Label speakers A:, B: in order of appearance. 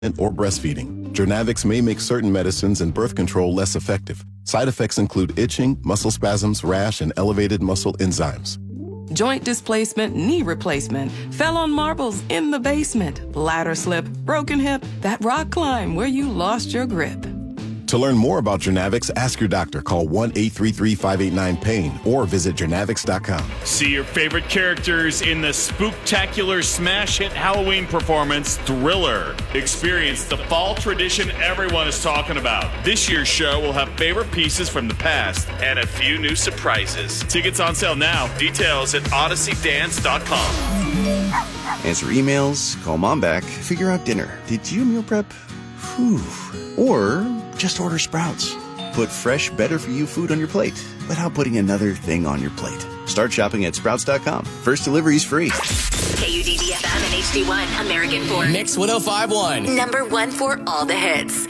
A: or breastfeeding. Jernavix may make certain medicines and birth control less effective. Side effects include itching, muscle spasms, rash, and elevated muscle enzymes.
B: Joint displacement, knee replacement, fell on marbles in the basement, ladder slip, broken hip, that rock climb where you lost your grip.
A: To learn more about Jernavix, ask your doctor. Call 1-833-589-PAIN or visit Jernavix.com.
C: See your favorite characters in the spooktacular smash hit Halloween performance, Thriller. Experience the fall tradition everyone is talking about. This year's show will have favorite pieces from the past and a few new surprises. Tickets on sale now. Details at odysseydance.com.
D: Answer emails, call mom back, figure out dinner. Did you meal prep? Whew. Or just order Sprouts. Put fresh, better-for-you food on your plate without putting another thing on your plate. Start shopping at Sprouts.com. First delivery's free.
E: KUDD-FM and HD1, American Fork.
F: Mix 105.1.
E: Number one for all the hits.